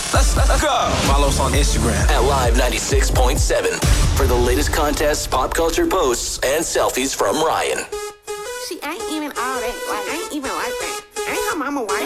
Let's go. Follow us on Instagram at Live 96.7 for the latest contests, pop culture posts, and selfies from Ryan. She ain't even all that. Like, ain't even like that. Ain't her mama white.